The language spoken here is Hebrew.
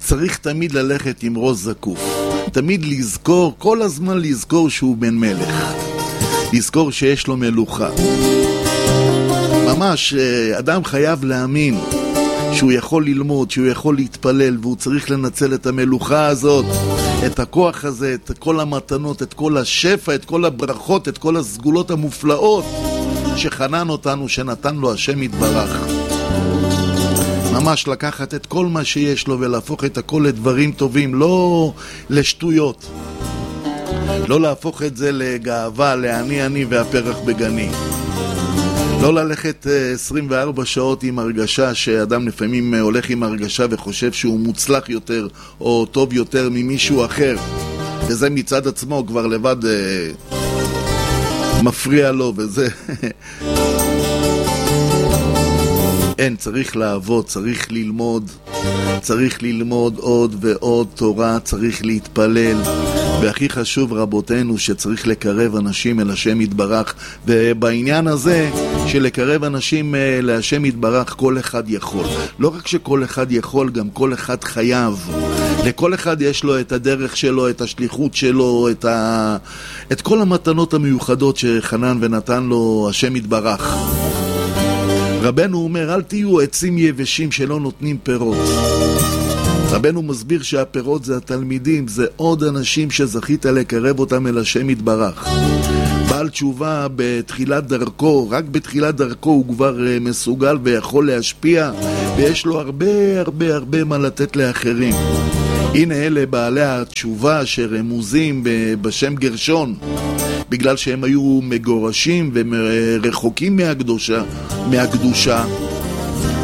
צריך תמיד ללכת עם ראש זקוף, תמיד לזכור, כל הזמן לזכור שהוא בן מלך, לזכור שיש לו מלוכה. ממש אדם חייב להאמין שהוא יכול ללמוד, שהוא יכול להתפלל, והוא צריך לנצל את המלוכה הזאת, את הכוח הזה, את כל המתנות, את כל השפע, את כל הברכות, את כל הסגולות המופלאות שחנן אותנו, שנתן לו השם יתברך. ממש לקחת את כל מה שיש לו ולהפוך את הכל לדברים טובים, לא לשטויות, לא להפוך את זה לגאווה, אני והפרח בגני. לא ללכת 24 שעות עם הרגשה, שאדם לפעמים הולך עם הרגשה וחושב שהוא מוצלח יותר או טוב יותר ממישהו אחר, וזה מצד עצמו כבר לבד מפריע לו, וזה אין, צריך לעבוד, צריך ללמוד עוד ועוד תורה, צריך להתפלל, והכי חשוב רבותינו שצריך לקרב אנשים אל השם יתברך. ובעניין הזה של לקרב אנשים להשם יתברך, כל אחד יכול, לא רק שכל אחד יכול, גם כל אחד חייב. לכל אחד יש לו את הדרך שלו, את השליחות שלו, את כל המתנות המיוחדות שחנן ונתן לו השם יתברך. רבנו אומר, אל תהיו עצים יבשים שלא נותנים פירות. רבנו מסביר שהפירות זה התלמידים, זה עוד אנשים שזכית לקרב אותם אל השם יתברך. בעל תשובה בתחילת דרכו, רק בתחילת דרכו הוא כבר מסוגל ויכול להשפיע, ויש לו הרבה מה לתת לאחרים. הנה אלה בעלי התשובה שרמוזים בשם גרשון, בגלל שהם היו מגורשים ורחוקים מהקדושה,